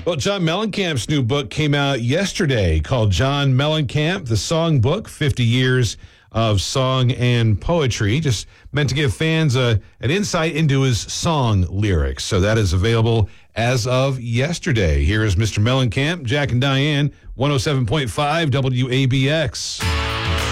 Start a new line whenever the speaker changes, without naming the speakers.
Well, John Mellencamp's new book came out yesterday called John Mellencamp, The Song Book, 50 Years of Song and Poetry. Just meant to give fans an insight into his song lyrics. So that is available as of yesterday. Here is Mr. Mellencamp, Jack and Diane, 107.5 WABX.